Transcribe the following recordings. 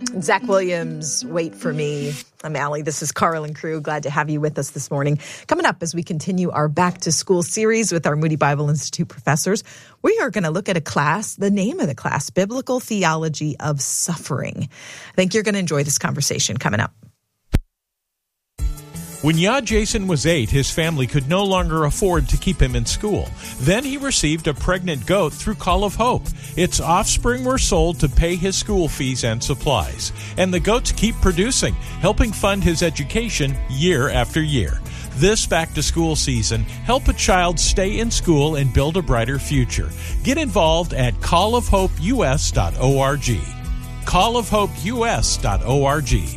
Zach Williams, Wait for Me. I'm Allie. This is Carl and crew. Glad to have you with us this morning. Coming up as we continue our Back to School series with our Moody Bible Institute professors, we are going to look at a class, the name of the class, Biblical Theology of Suffering. I think you're going to enjoy this conversation coming up. When Jason was 8, his family could no longer afford to keep him in school. Then he received a pregnant goat through Call of Hope. Its offspring were sold to pay his school fees and supplies. And the goats keep producing, helping fund his education year after year. This back-to-school season, help a child stay in school and build a brighter future. Get involved at callofhopeus.org. callofhopeus.org.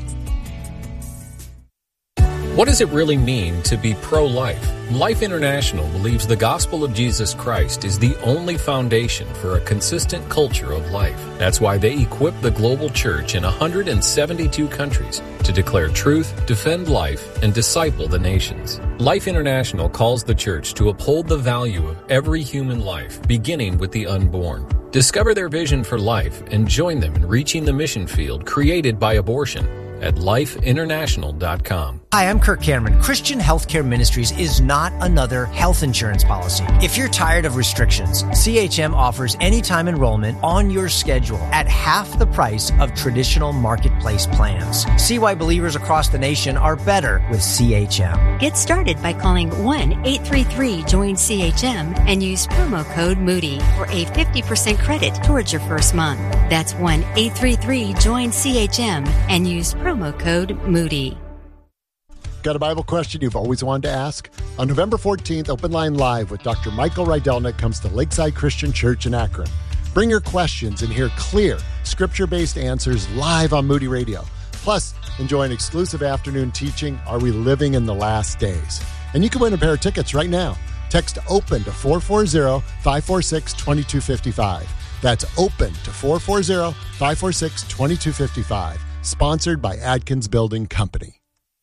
What does it really mean to be pro-life? Life International believes the gospel of Jesus Christ is the only foundation for a consistent culture of life. That's why they equip the global church in 172 countries to declare truth, defend life, and disciple the nations. Life International calls the church to uphold the value of every human life, beginning with the unborn. Discover their vision for life and join them in reaching the mission field created by abortion at lifeinternational.com. Hi, I'm Kirk Cameron. Christian Healthcare Ministries is not another health insurance policy. If you're tired of restrictions, CHM offers anytime enrollment on your schedule at half the price of traditional marketplace plans. See why believers across the nation are better with CHM. Get started by calling 1-833-JOIN-CHM and use promo code Moody for a 50% credit towards your first month. That's 1-833-JOIN-CHM and use promo code Moody. Got a Bible question you've always wanted to ask? On November 14th, Open Line Live with Dr. Michael Rydelnik comes to Lakeside Christian Church in Akron. Bring your questions and hear clear, scripture-based answers live on Moody Radio. Plus, enjoy an exclusive afternoon teaching, Are We Living in the Last Days? And you can win a pair of tickets right now. Text OPEN to 440-546-2255. That's OPEN to 440-546-2255. Sponsored by Adkins Building Company.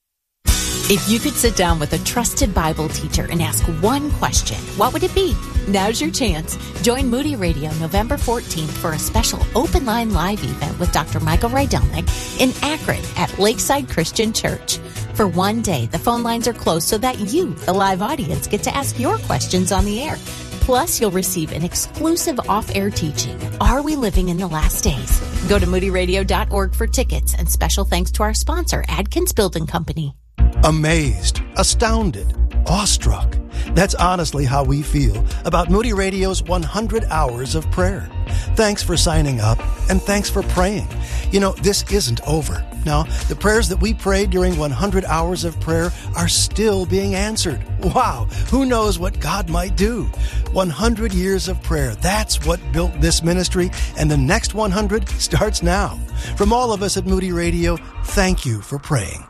If you could sit down with a trusted Bible teacher and ask one question, what would it be? Now's your chance. Join Moody Radio November 14th for a special Open Line Live event with Dr. Michael Rydelnik in Akron at Lakeside Christian Church. For one day, the phone lines are closed so that you, the live audience, get to ask your questions on the air. Plus, you'll receive an exclusive off-air teaching, Are We Living in the Last Days? Go to moodyradio.org for tickets, and special thanks to our sponsor, Adkins Building Company. Amazed, astounded, awestruck. That's honestly how we feel about Moody Radio's 100 Hours of Prayer. Thanks for signing up, and thanks for praying. You know, this isn't over. Now, the prayers that we prayed during 100 Hours of Prayer are still being answered. Wow, who knows what God might do? 100 years of prayer, that's what built this ministry, and the next 100 starts now. From all of us at Moody Radio, thank you for praying.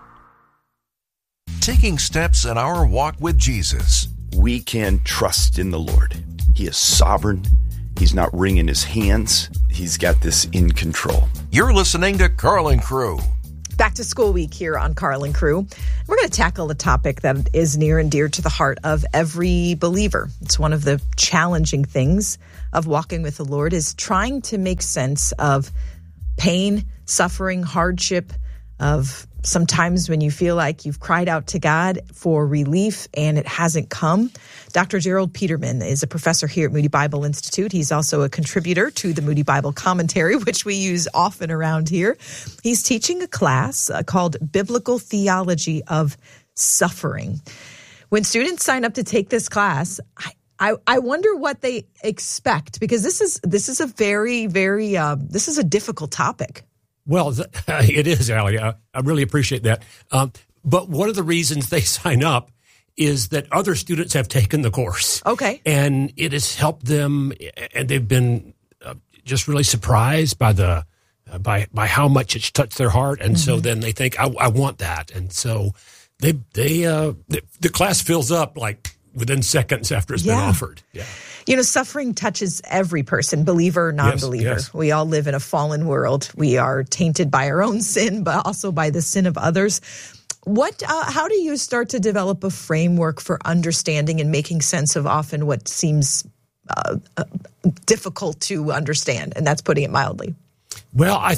Taking steps in our walk with Jesus. We can trust in the Lord. He is sovereign. He's not wringing his hands. He's got this in control. You're listening to Carl and Crew. Back to School Week here on Carl and Crew. We're going to tackle a topic that is near and dear to the heart of every believer. It's one of the challenging things of walking with the Lord is trying to make sense of pain, suffering, hardship, of sometimes when you feel like you've cried out to God for relief and it hasn't come. Dr. Gerald Peterman is a professor here at Moody Bible Institute. He's also a contributor to the Moody Bible Commentary, which we use often around here. He's teaching a class called Biblical Theology of Suffering. When students sign up to take this class, I wonder what they expect, because this is a very, very this is a difficult topic. Well, it is, Allie. I really appreciate that. But one of the reasons they sign up is that other students have taken the course. Okay. And it has helped them, and they've been just really surprised by by how much it's touched their heart. And so then they think, I want that. And so the class fills up like within seconds after it's been offered. Yeah. You know, suffering touches every person, believer or non-believer. Yes. We all live in a fallen world. We are tainted by our own sin, but also by the sin of others. How do you start to develop a framework for understanding and making sense of often what seems difficult to understand? And that's putting it mildly. Well, I think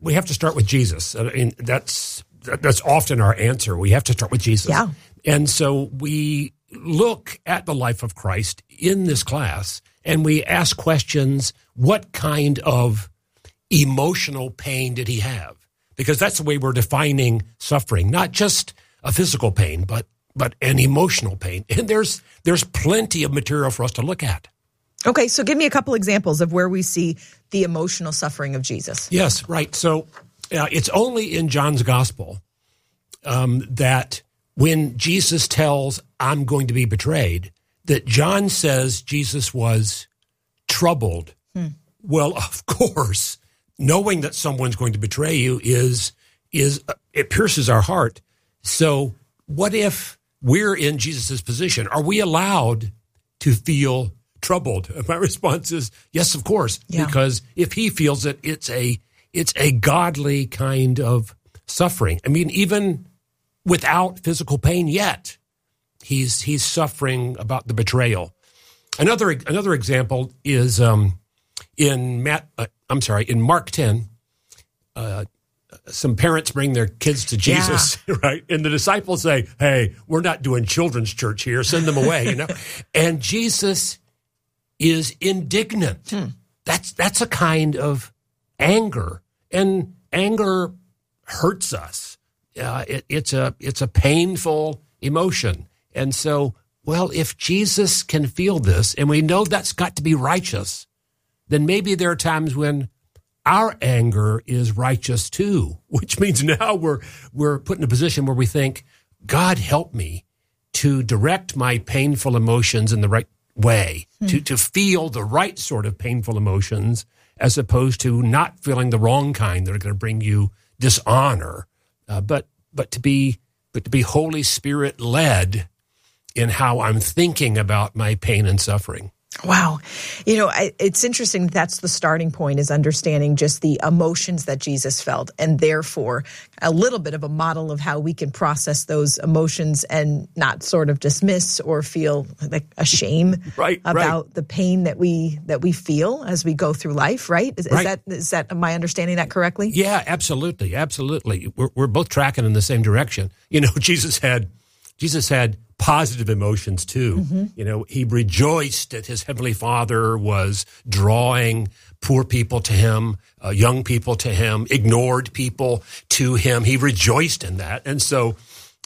we have to start with Jesus. I mean, that's often our answer. We have to start with Jesus. Yeah. And so we look at the life of Christ in this class, and we ask questions, what kind of emotional pain did he have? Because that's the way we're defining suffering, not just a physical pain, but an emotional pain. And there's plenty of material for us to look at. Okay, so give me a couple examples of where we see the emotional suffering of Jesus. Yes, right. So it's only in John's gospel that when Jesus tells, I'm going to be betrayed, that John says Jesus was troubled. Well, of course, knowing that someone's going to betray you is it pierces our heart. So what if we're in Jesus' position? Are we allowed to feel troubled? And my response is yes, of course, because if he feels it, it's a godly kind of suffering. I mean, even without physical pain yet, he's suffering about the betrayal. Another example is in Mark 10. Some parents bring their kids to Jesus, right? And the disciples say, "Hey, we're not doing children's church here. Send them away." And Jesus is indignant. That's a kind of anger, and anger hurts us. It's a painful emotion, and so, well, if Jesus can feel this, and we know that's got to be righteous, then maybe there are times when our anger is righteous too, which means now we're put in a position where we think, God, help me to direct my painful emotions in the right way, to feel the right sort of painful emotions, as opposed to not feeling the wrong kind that are going to bring you dishonor, but to be Holy Spirit led in how I'm thinking about my pain and suffering. Wow. It's interesting that's the starting point, is understanding just the emotions that Jesus felt, and therefore a little bit of a model of how we can process those emotions and not sort of dismiss or feel like a shame about the pain that we feel as we go through life, right? Is that am I understanding that correctly? Yeah, absolutely. Absolutely. We're both tracking in the same direction. Jesus had positive emotions too. He rejoiced that his heavenly Father was drawing poor people to him, young people to him, ignored people to him. He rejoiced in that. And so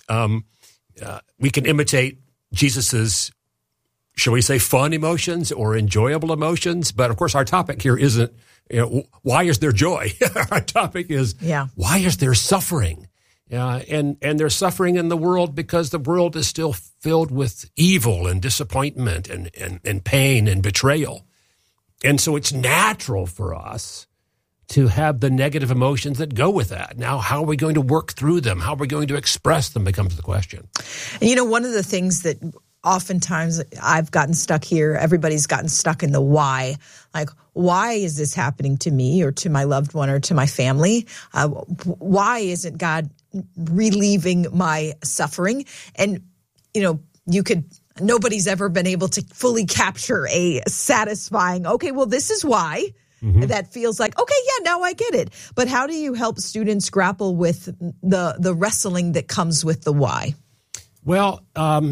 we can imitate Jesus's, shall we say, fun emotions or enjoyable emotions. But of course, our topic here isn't, why is there joy? Our topic is, why is there suffering? And there's suffering in the world because the world is still filled with evil and disappointment and pain and betrayal. And so it's natural for us to have the negative emotions that go with that. Now, how are we going to work through them? How are we going to express them becomes the question. And one of the things that oftentimes I've gotten stuck here, everybody's gotten stuck in the why. Like, why is this happening to me or to my loved one or to my family? Why isn't God relieving my suffering? And, nobody's ever been able to fully capture a satisfying, okay, well, this is why. That feels like, okay, yeah, now I get it. But how do you help students grapple with the wrestling that comes with the why? Well,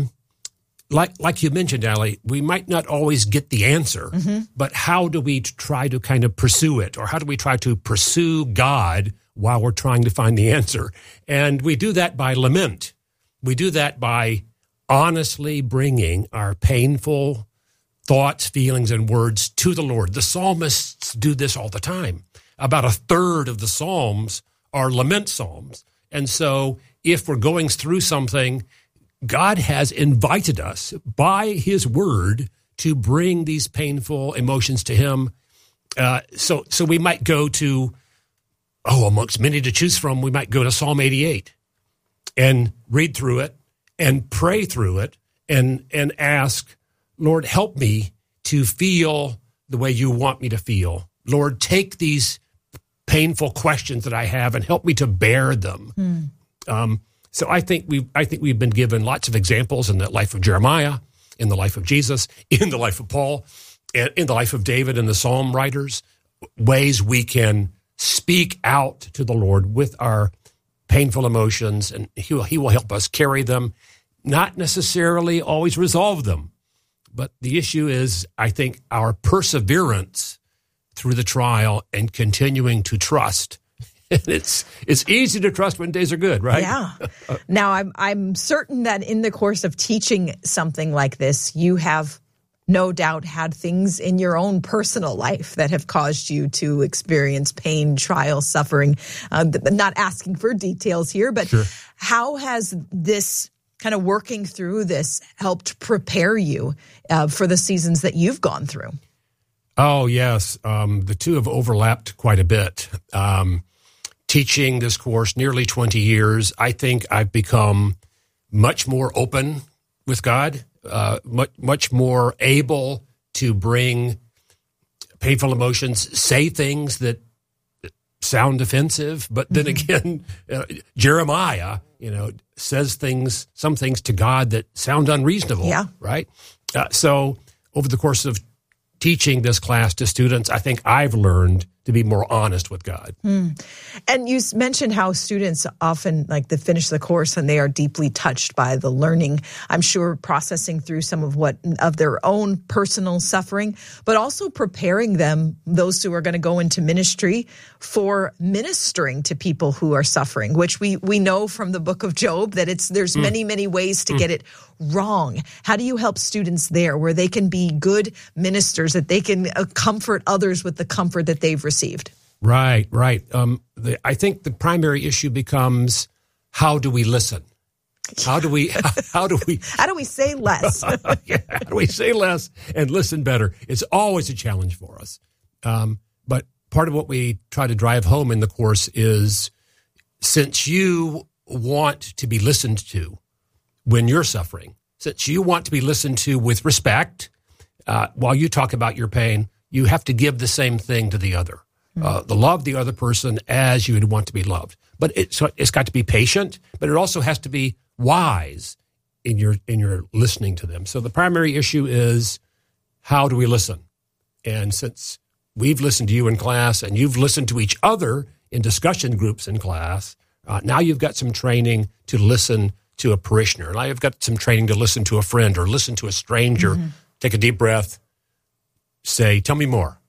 like you mentioned, Allie, we might not always get the answer, but how do we try to kind of pursue it? Or how do we try to pursue God while we're trying to find the answer? And we do that by lament. We do that by honestly bringing our painful thoughts, feelings, and words to the Lord. The psalmists do this all the time. About a third of the psalms are lament psalms. And so if we're going through something, God has invited us by his word to bring these painful emotions to him. So we might go to, amongst many to choose from, we might go to Psalm 88 and read through it and pray through it and ask, Lord, help me to feel the way you want me to feel. Lord, take these painful questions that I have and help me to bear them. So I think we've been given lots of examples in the life of Jeremiah, in the life of Jesus, in the life of Paul, and in the life of David and the Psalm writers, ways we can speak out to the Lord with our painful emotions, and He will help us carry them, not necessarily always resolve them. But the issue is, I think, our perseverance through the trial and continuing to trust. It's easy to trust when days are good, right? Yeah. Now, I'm certain that in the course of teaching something like this, you have no doubt had things in your own personal life that have caused you to experience pain, trial, suffering. Not asking for details here, but sure. How has this kind of working through this helped prepare you for the seasons that you've gone through? Oh, yes. The two have overlapped quite a bit. Teaching this course nearly 20 years, I think I've become much more open with God, much more able to bring painful emotions, say things that sound offensive, but then again, Jeremiah, says some things to God that sound unreasonable, right? So over the course of teaching this class to students, I think I've learned to be more honest with God. And you mentioned how students often they finish the course and they are deeply touched by the learning. I'm sure processing through some of their own personal suffering, but also preparing them, those who are going to go into ministry, for ministering to people who are suffering, which we know from the book of Job that there's many, many ways to get it wrong. How do you help students there where they can be good ministers, that they can comfort others with the comfort that they've received? Right. I think the primary issue becomes, how do we listen? How do we say less? How do we say less and listen better? It's always a challenge for us. But part of what we try to drive home in the course is, since you want to be listened to when you're suffering, since you want to be listened to with respect, while you talk about your pain, you have to give the same thing to the other. Love the other person as you would want to be loved. But it's got to be patient, but it also has to be wise in your listening to them. So the primary issue is, how do we listen? And since we've listened to you in class and you've listened to each other in discussion groups in class, now you've got some training to listen to a parishioner. Now you've got some training to listen to a friend or listen to a stranger. Take a deep breath, say, tell me more.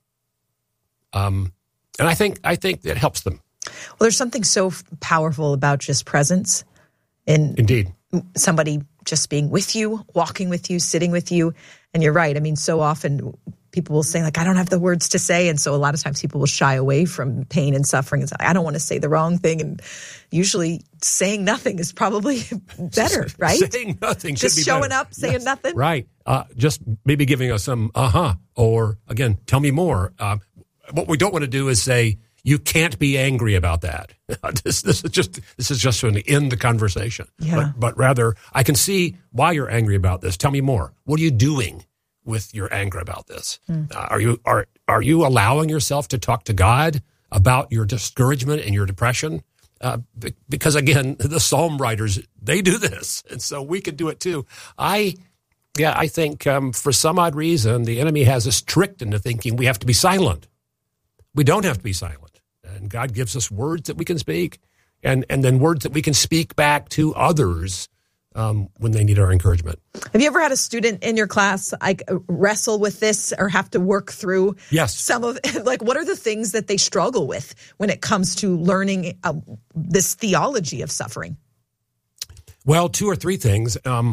And I think that helps them. Well, there's something so powerful about just presence. Indeed. Somebody just being with you, walking with you, sitting with you. And you're right. I mean, so often people will say, I don't have the words to say. And so a lot of times people will shy away from pain and suffering. And say, I don't want to say the wrong thing. And usually saying nothing is probably better, right? Saying nothing just should be showing better. up, saying nothing. Right. Just maybe giving us some or again, tell me more. What we don't want to do is say, you can't be angry about that. This is just going to end the conversation. Yeah. But rather, I can see why you're angry about this. Tell me more. What are you doing with your anger about this? Are you allowing yourself to talk to God about your discouragement and your depression? Because again, the psalm writers, they do this, and so we could do it too. I think for some odd reason, the enemy has us tricked into thinking we have to be silent. We don't have to be silent. And God gives us words that we can speak and then words that we can speak back to others when they need our encouragement. Have you ever had a student in your class wrestle with this or have to work through some of, what are the things that they struggle with when it comes to learning this theology of suffering? Well, two or three things. One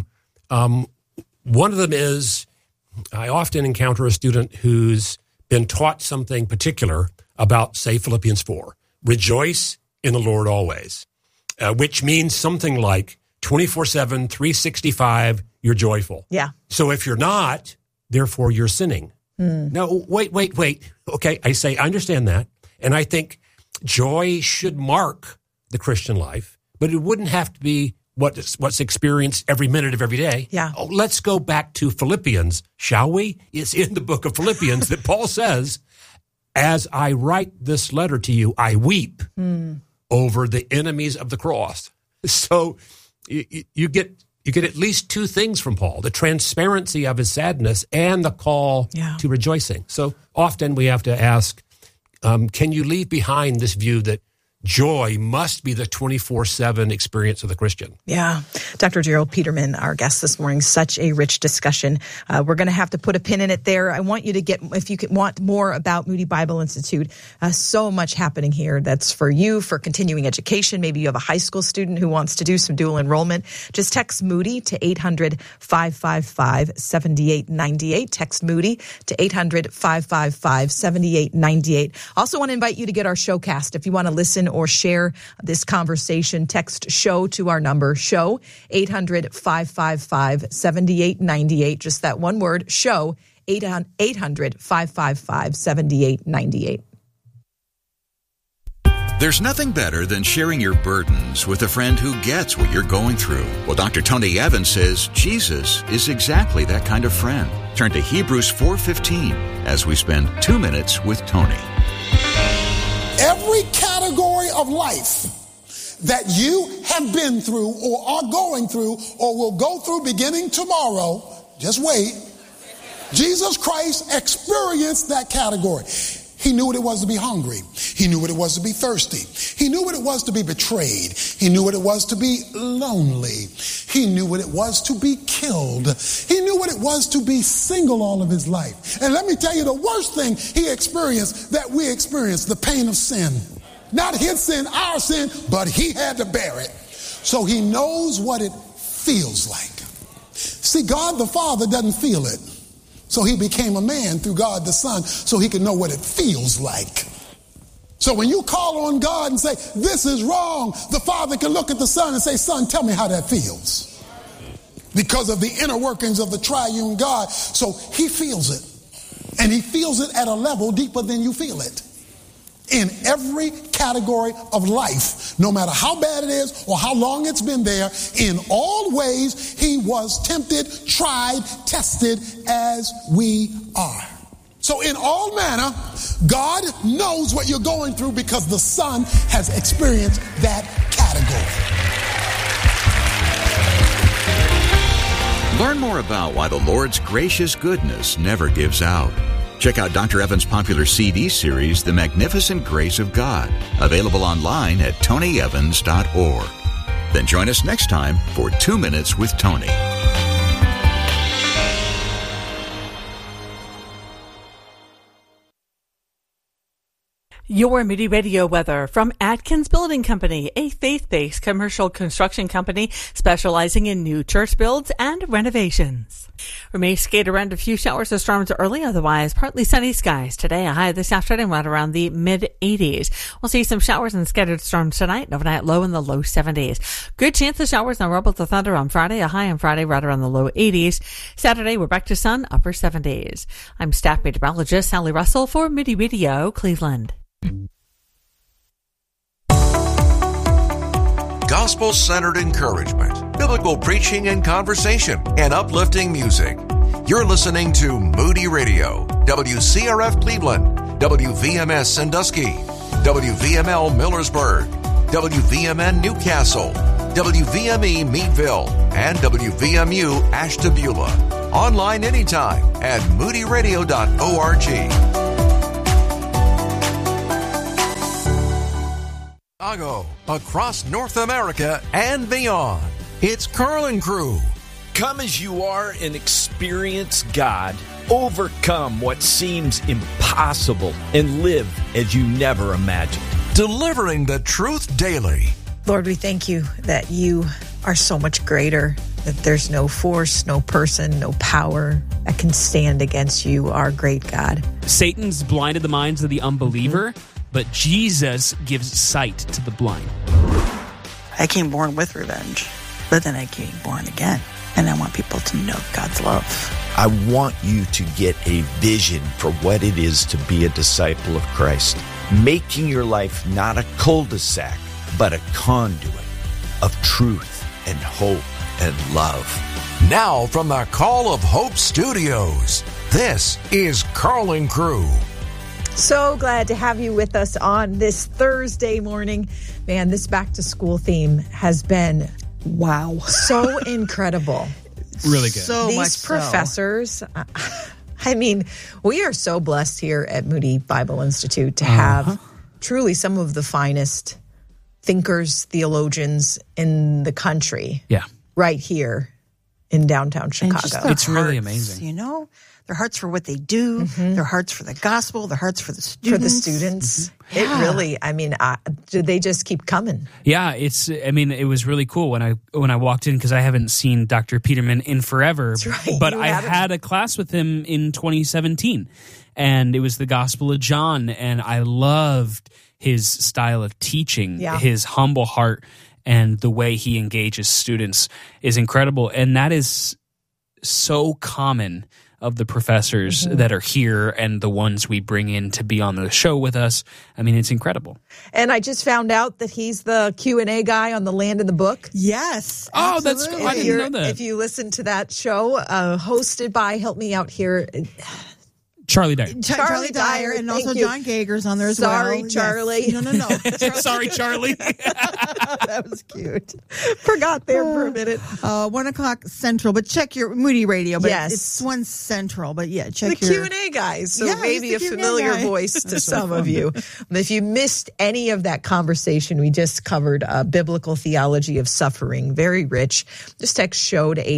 of them is, I often encounter a student who's been taught something particular about, say, Philippians 4. Rejoice in the Lord always, which means something like 24/7, 365, you're joyful. Yeah. So if you're not, therefore you're sinning. No, wait. Okay, I understand that. And I think joy should mark the Christian life, but it wouldn't have to be what's experienced every minute of every day. Yeah. Oh, let's go back to Philippians, shall we? It's in the book of Philippians that Paul says, as I write this letter to you, I weep over the enemies of the cross. So you get at least two things from Paul, the transparency of his sadness and the call to rejoicing. So often we have to ask, can you leave behind this view that joy must be the 24/7 experience of the Christian? Yeah. Dr. Gerald Peterman, our guest this morning, such a rich discussion. We're going to have to put a pin in it there. I want you to get, if you want more about Moody Bible Institute, so much happening here. That's for you, for continuing education. Maybe you have a high school student who wants to do some dual enrollment. Just text Moody to 800-555-7898. Text Moody to 800-555-7898. Also want to invite you to get our showcast. If you want to listen or share this conversation, text SHOW to our number, SHOW, 800-555-7898. Just that one word, SHOW, 800-555-7898. There's nothing better than sharing your burdens with a friend who gets what you're going through. Well, Dr. Tony Evans says Jesus is exactly that kind of friend. Turn to Hebrews 4:15 as we spend 2 minutes with Tony. Every category of life that you have been through or are going through or will go through beginning tomorrow, just wait. Jesus Christ experienced that category. He knew what it was to be hungry. He knew what it was to be thirsty. He knew what it was to be betrayed. He knew what it was to be lonely. He knew what it was to be killed. He knew what it was to be single all of his life. And let me tell you, the worst thing he experienced that we experienced, the pain of sin. Not his sin, our sin, but he had to bear it. So he knows what it feels like. See, God the Father doesn't feel it. So he became a man through God the Son so he could know what it feels like. So when you call on God and say, this is wrong, the Father can look at the Son and say, Son, tell me how that feels. Because of the inner workings of the triune God. So he feels it. And he feels it at a level deeper than you feel it. In every category of life, no matter how bad it is or how long it's been there, in all ways, he was tempted, tried, tested as we are. So in all manner, God knows what you're going through because the Son has experienced that category. Learn more about why the Lord's gracious goodness never gives out. Check out Dr. Evans' popular CD series, The Magnificent Grace of God, available online at tonyevans.org. Then join us next time for 2 Minutes with Tony. Your Moody Radio weather from Atkins Building Company, a faith-based commercial construction company specializing in new church builds and renovations. We may skate around a few showers or storms early, otherwise partly sunny skies. Today, a high this afternoon right around the mid-80s. We'll see some showers and scattered storms tonight, overnight low in the low 70s. Good chance of showers and rumble to thunder on Friday, a high on Friday right around the low 80s. Saturday, we're back to sun, upper 70s. I'm staff meteorologist Sally Russell for Moody Radio, Cleveland. Gospel-centered encouragement, biblical preaching and conversation, and uplifting music. You're listening to Moody Radio, WCRF Cleveland, WVMS Sandusky, WVML Millersburg, WVMN Newcastle, WVME Meadville, and WVMU Ashtabula. Online anytime at moodyradio.org. Chicago, across North America and beyond. It's Carl and Crew. Come as you are and experience God. Overcome what seems impossible and live as you never imagined. Delivering the truth daily. Lord, we thank you that you are so much greater, that there's no force, no person, no power that can stand against you, our great God. Satan's blinded the minds of the unbeliever, but Jesus gives sight to the blind. I came born with revenge, but then I came born again. And I want people to know God's love. I want you to get a vision for what it is to be a disciple of Christ. Making your life not a cul-de-sac, but a conduit of truth and hope and love. Now from the Call of Hope Studios, this is Carl and Crew. So glad to have you with us on this Thursday morning. Man, this back to school theme has been so incredible. Really good. So these professors, I mean, we are so blessed here at Moody Bible Institute to have truly some of the finest thinkers, theologians in the country. Yeah. Right here in downtown Chicago. It's really amazing. You know, their hearts for what they do, their hearts for the gospel, their hearts for the students. For the students. It really, I mean, they just keep coming. Yeah, it was really cool when I walked in, because I haven't seen Dr. Peterman in forever. That's right. But I had a class with him in 2017, and it was the Gospel of John, and I loved his style of teaching. His humble heart and the way he engages students is incredible. And that is so common of the professors that are here and the ones we bring in to be on the show with us. I mean, it's incredible. And I just found out that he's the Q&A guy on The Land in the Book. Yes. Oh, that's cool. I didn't know that. If you listen to that show, hosted by, help me out here, Charlie Dyer. Charlie Dyer, and also John Gager's on there as well. Sorry, Charlie. Yes. No. Sorry, Charlie. That was cute. Forgot there for a minute. 1 o'clock Central, but check your Moody Radio. But yes. It's 1 Central, but yeah, check the your... Q&A guys. So yeah, maybe a familiar voice to some of you. If you missed any of that conversation, we just covered biblical theology of suffering. Very rich. Just text SHOW to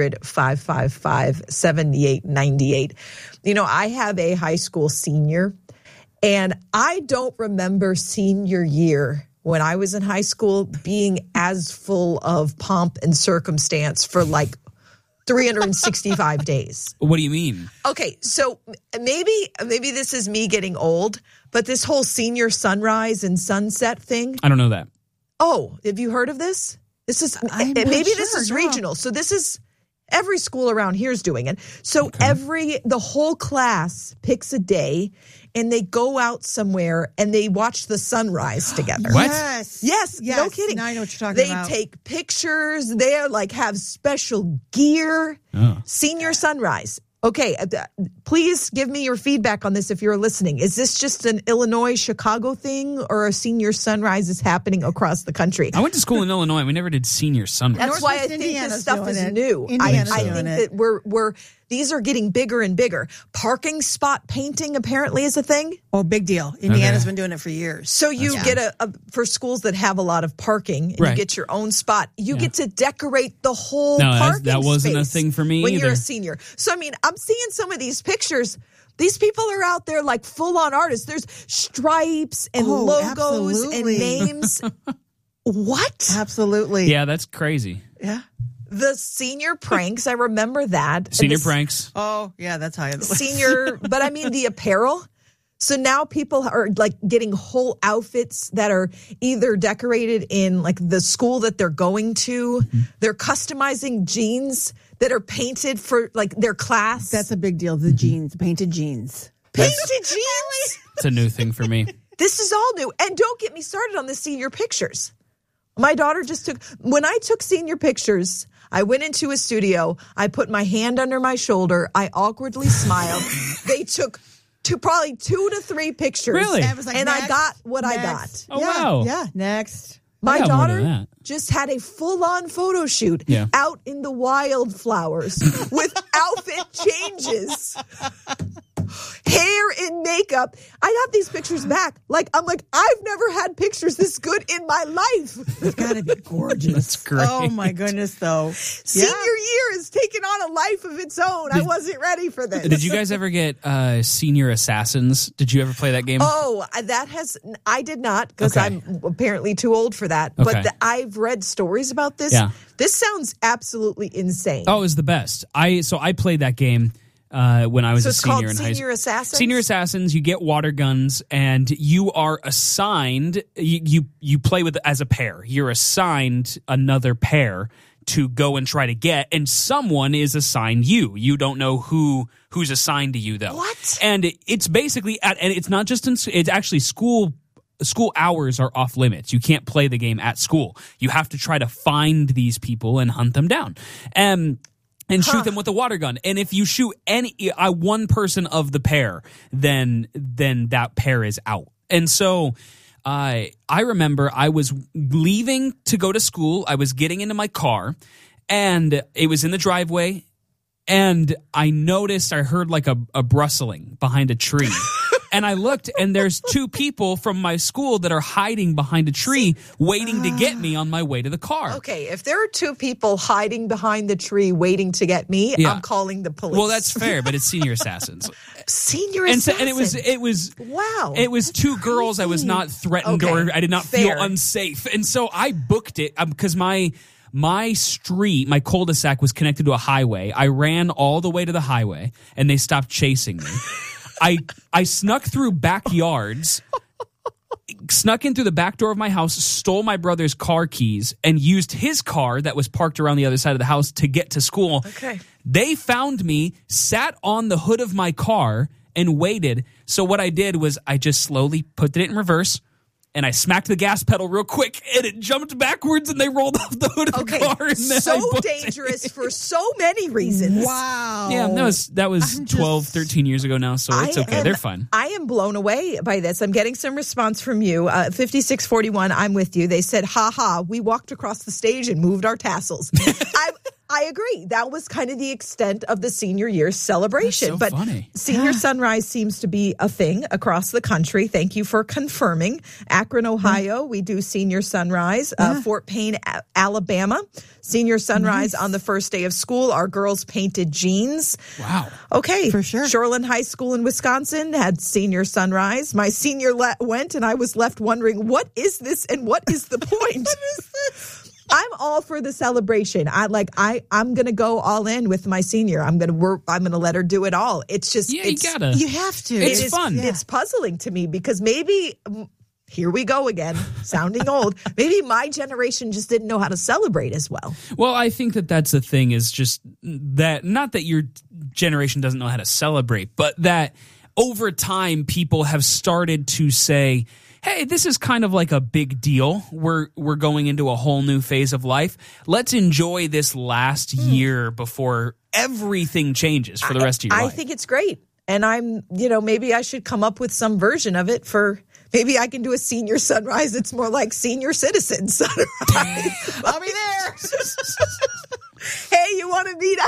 800-555-7898. You know, I have a high school senior, and I don't remember senior year when I was in high school being as full of pomp and circumstance for like 365 days. What do you mean? Okay, so maybe this is me getting old, but this whole senior sunrise and sunset thing. I don't know that. Oh, have you heard of this? This is this is regional. So this is every school around here is doing it. So the whole class picks a day and they go out somewhere and they watch the sunrise together. What? Yes. No kidding. Now I know what you're talking about. They take pictures. They have special gear. Senior sunrise. Okay, please give me your feedback on this if you're listening. Is this just an Illinois, Chicago thing, or a senior sunrise is happening across the country? I went to school in Illinois. We never did senior sunrise. That's why I think this stuff is new. I think that we're these are getting bigger and bigger. Parking spot painting apparently is a thing. Oh, big deal. Indiana's been doing it for years. So you get for schools that have a lot of parking, and you get your own spot. You get to decorate the whole parking that wasn't space a thing for me when either. You're a senior. So, I mean, I'm seeing some of these pictures. These people are out there like full-on artists. There's stripes and logos and names. What? Absolutely. Yeah, that's crazy. Yeah. The senior pranks, I remember that. Senior pranks. Oh, yeah, that's how it senior, but I mean the apparel. So now people are like getting whole outfits that are either decorated in like the school that they're going to. They're customizing jeans that are painted for like their class. That's a big deal. The jeans, painted jeans. Painted jeans? It's a new thing for me. This is all new. And don't get me started on the senior pictures. My daughter when I took senior pictures, I went into a studio. I put my hand under my shoulder. I awkwardly smiled. They took probably 2 to 3 pictures. Really? And I got what I got. Oh, wow. Yeah, next. My daughter just had a full-on photo shoot out in the wildflowers with outfit changes. Hair and makeup. I got these pictures back. I'm like, I've never had pictures this good in my life. They've got to be gorgeous. That's great. Oh my goodness, though. Senior year is taking on a life of its own. I wasn't ready for this. Did you guys ever get Senior Assassins? Did you ever play that game? Oh, I did not because I'm apparently too old for that. Okay. But I've read stories about this. Yeah. This sounds absolutely insane. Oh, it was the best. I played that game when I was a senior in high school. Senior Assassins? Senior Assassins, you get water guns, and you are assigned, you play with as a pair. You're assigned another pair to go and try to get, and someone is assigned you. You don't know who's assigned to you, though. What? And it's basically, and it's not just it's actually school hours are off limits. You can't play the game at school. You have to try to find these people and hunt them down. And shoot them with a water gun. And if you shoot one person of the pair, then that pair is out. And so I remember I was leaving to go to school. I was getting into my car, and it was in the driveway. And I heard like a rustling behind a tree. And I looked, and there's two people from my school that are hiding behind a tree waiting to get me on my way to the car. Okay, if there are two people hiding behind the tree waiting to get me, I'm calling the police. Well, that's fair, but it's senior assassins. Senior assassins. And it was wow. It was two girls. I was not threatened or I did not feel unsafe. And so I booked it because my street, my cul-de-sac was connected to a highway. I ran all the way to the highway, and they stopped chasing me. I snuck through backyards, snuck in through the back door of my house, stole my brother's car keys, and used his car that was parked around the other side of the house to get to school. Okay. They found me, sat on the hood of my car, and waited. So what I did was I just slowly put it in reverse, and I smacked the gas pedal real quick, and it jumped backwards, and they rolled off the hood of the car. And so dangerous for so many reasons. Wow. Yeah, that was 12, 13 years ago now, so it's okay. They're fine. I am blown away by this. I'm getting some response from you. 5641, I'm with you. They said, we walked across the stage and moved our tassels. I agree. That was kind of the extent of the senior year celebration. That's so funny. Senior Sunrise seems to be a thing across the country. Thank you for confirming. Akron, Ohio, we do Senior Sunrise. Fort Payne, Alabama, Senior Sunrise on the first day of school. Our girls painted jeans. Wow. Okay. For sure. Shoreland High School in Wisconsin had Senior Sunrise. My senior went, and I was left wondering, what is this and what is the point? What is this? I'm all for the celebration. I'm going to go all in with my senior. I'm going to work. I'm going to let her do it all. It's just, you have to. It's fun. It's puzzling to me because maybe, here we go again, sounding old. Maybe my generation just didn't know how to celebrate as well. Well, I think that's the thing is just that, not that your generation doesn't know how to celebrate, but that over time people have started to say, hey, this is kind of like a big deal. We're going into a whole new phase of life. Let's enjoy this last year before everything changes for the rest of your life. I think it's great. And maybe I should come up with some version of it maybe I can do a senior sunrise. It's more like senior citizen sunrise. I'll be there. Hey, you want to meet out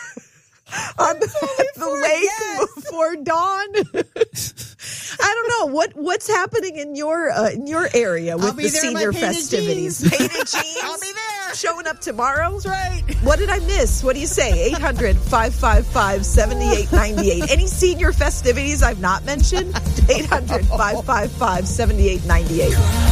on the lake before dawn? I don't know what's happening in your area with the senior festivities. Painted jeans. I'll be there. Showing up tomorrow. That's right. What did I miss? What do you say? 800-555-7898. Any senior festivities I've not mentioned? 800-555-7898.